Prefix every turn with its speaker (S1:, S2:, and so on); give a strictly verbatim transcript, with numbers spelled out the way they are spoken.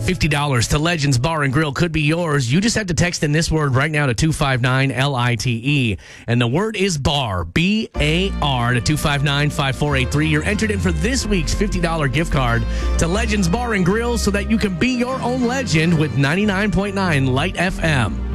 S1: fifty dollars to Legends Bar and Grill could be yours. You just have to text in this word right now to two five nine L I T E. And the word is bar, B A R, to two five nine five four eight three. You're entered in for this week's fifty dollars gift card to Legends Bar and Grill so that you can be your own legend with ninety-nine point nine Light F M.